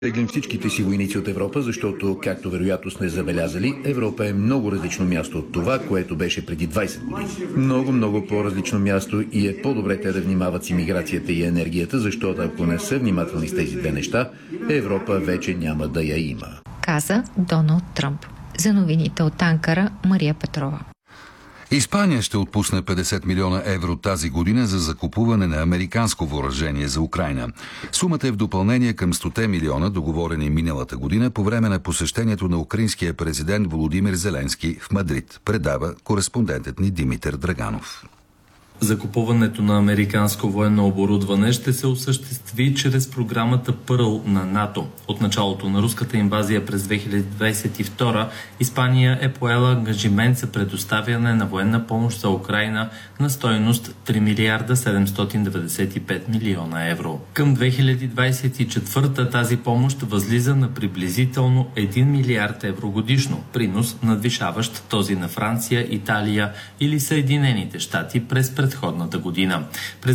Теглим всичките си войници от Европа, защото, както вероятно сме забелязали, Европа е много различно място от това, което беше преди 20 години. Много по-различно място и е по-добре те да внимават с имиграцията и енергията, защото ако не са внимателни с тези две неща, Европа вече няма да я има. Каза Доналд Тръмп. За новините от Анкара, Мария Петрова. Испания ще отпусне 50 милиона евро тази година за закупуване на американско въоръжение за Украйна. Сумата е в допълнение към 100 милиона, договорени миналата година по време на посещението на украинския президент Володимир Зеленски в Мадрид, предава кореспондентът ни Димитър Драганов. Закупуването на американско военно оборудване ще се осъществи чрез програмата Пърл на НАТО. От началото на руската инвазия през 2022 Испания е поела ангажимент за предоставяне на военна помощ за Украйна на стойност 3 милиарда 795 милиона евро. Към 2024 тази помощ възлиза на приблизително 1 милиард евро годишно, принос надвишаващ този на Франция, Италия или Съединените щати през предходната година. През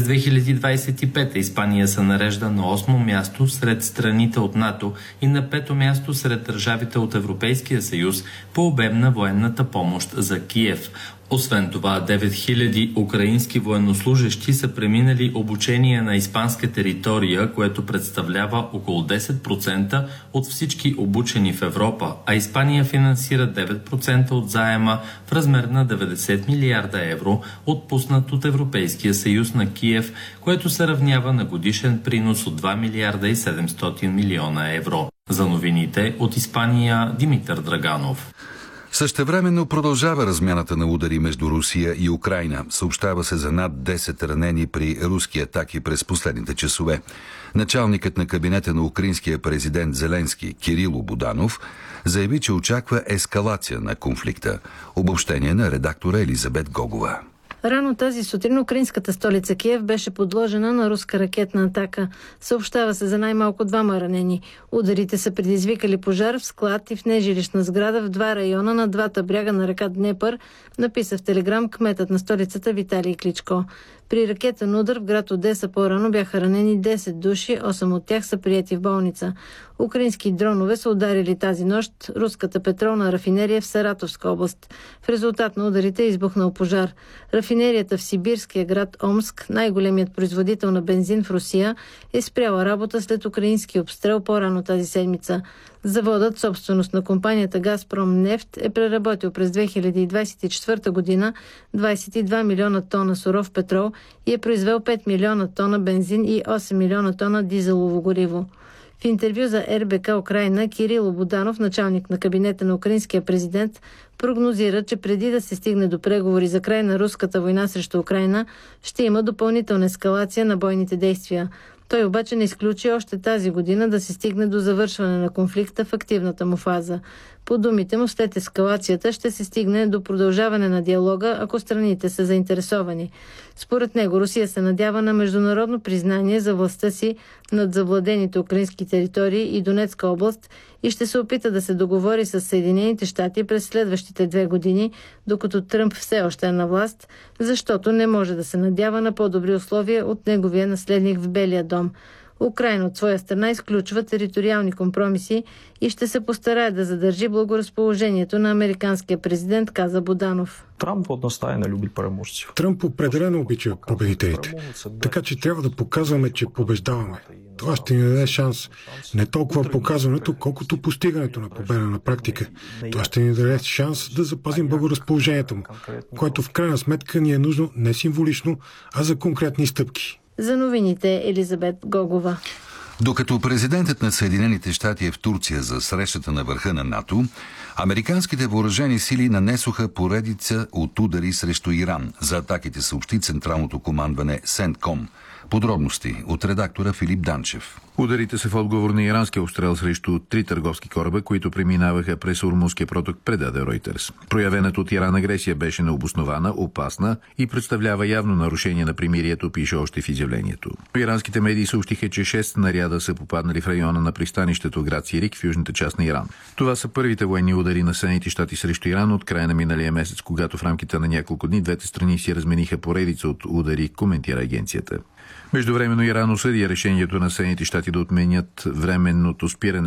2025 Испания се нарежда на 8-о място сред страните от НАТО и на 5-то място сред държавите от Европейския съюз по обем на военната помощ за Киев. Освен това, 9000 украински военнослужещи са преминали обучение на испанска територия, което представлява около 10% от всички обучени в Европа, а Испания финансира 9% от заема в размер на 90 милиарда евро, отпуснат от Европейския съюз на Киев, което се равнява на годишен принос от 2 милиарда и 700 милиона евро. За новините от Испания, Димитър Драганов. Същевременно продължава размяната на удари между Русия и Украйна. Съобщава се за над 10 ранени при руски атаки през последните часове. Началникът на кабинета на украинския президент Зеленски, Кирило Буданов, заяви, че очаква ескалация на конфликта. Обобщение на редактора Елизабет Гогова. Рано тази сутрин украинската столица Киев беше подложена на руска ракетна атака. Съобщава се за най-малко 2 ранени. Ударите са предизвикали пожар в склад и в нежилищна сграда в 2 района на 2 бряга на река Днепър, написа в телеграм кметът на столицата Виталий Кличко. При ракетен удар в град Одеса по-рано бяха ранени 10 души, 8 от тях са приети в болница. Украински дронове са ударили тази нощ руската петролна рафинерия в Саратовска област. В резултат на ударите е избухнал пожар. Рафинерията в сибирския град Омск, най-големият производител на бензин в Русия, е спряла работа след украински обстрел по-рано тази седмица. Заводът, собственост на компанията Газпром нефт, е преработил през 2024 година 22 милиона тона суров петрол и е произвел 5 милиона тона бензин и 8 милиона тона дизелово гориво. В интервю за РБК Украйна Кирило Буданов, началник на кабинета на украинския президент, прогнозира, че преди да се стигне до преговори за край на руската война срещу Украйна, ще има допълнителна ескалация на бойните действия. Той обаче не изключи още тази година да се стигне до завършване на конфликта в активната му фаза. По думите му, след ескалацията ще се стигне до продължаване на диалога, ако страните са заинтересовани. Според него Русия се надява на международно признание за властта си над завладените украински територии и Донецка област и ще се опита да се договори с Съединените щати през следващите 2 години, докато Тръмп все още е на власт, защото не може да се надява на по-добри условия от неговия наследник в Белия дом. Украйна от своя страна изключва териториални компромиси и ще се постарае да задържи благоразположението на американския президент, каза Буданов. Трамп одностайно люби переможци. Тръмп определено обича победителите, така че трябва да показваме, че побеждаваме. Това ще ни даде шанс. Не толкова показването, колкото постигането на победа на практика. Това ще ни даде шанс да запазим благоразположението му, което в крайна сметка ни е нужно не символично, а за конкретни стъпки. За новините Елизабет Гогова. Докато президентът на Съединените щати е в Турция за срещата на върха на НАТО, американските въоръжени сили нанесоха поредица от удари срещу Иран. За атаките съобщи Централното командване СЕНТКОМ. Подробности от редактора Филип Данчев. Ударите са в отговор на иранския обстрел срещу 3 търговски кораба, които преминаваха през Ормузския проток, предаде Ройтерс. Проявената от Иран агресия беше необоснована, опасна и представлява явно нарушение на примирието, пише още в изявлението. Иранските медии съобщиха, че 6 снаряда са попаднали в района на пристанището град Сирик в южната част на Иран. Това са първите военни удари на Съединените щати срещу Иран от края на миналия месец, когато в рамките на няколко дни двете страни си размениха поредица от удари, коментира агенцията. Междувременно Иран осъди решението на Съединените щати да отменят временното спиране